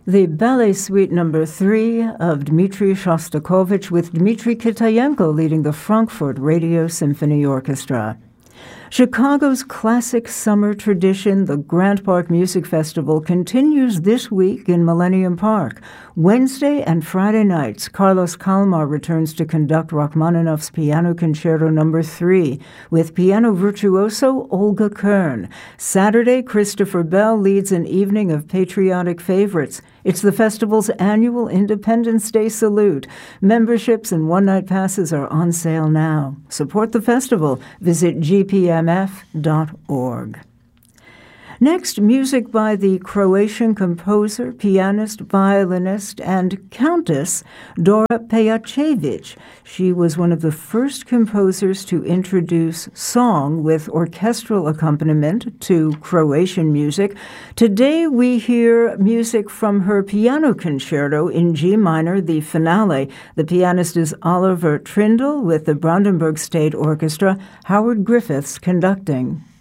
The Ballet Suite No. 3 of Dmitri Shostakovich with Dmitri Kitayenko leading the Frankfurt Radio Symphony Orchestra. Chicago's classic summer tradition, the Grant Park Music Festival, continues this week in Millennium Park. Wednesday and Friday nights, Carlos Kalmar returns to conduct Rachmaninoff's Piano Concerto No. 3 with piano virtuoso Olga Kern. Saturday, Christopher Bell leads an evening of patriotic favorites. It's the festival's annual Independence Day salute. Memberships and one-night passes are on sale now. Support the festival. Visit gpmf.org. Next, music by the Croatian composer, pianist, violinist, and countess Dora Pejacevic. She was one of the first composers to introduce song with orchestral accompaniment to Croatian music. Today we hear music from her piano concerto in G minor, the finale. The pianist is Oliver Trindle with the Brandenburg State Orchestra, Howard Griffiths conducting.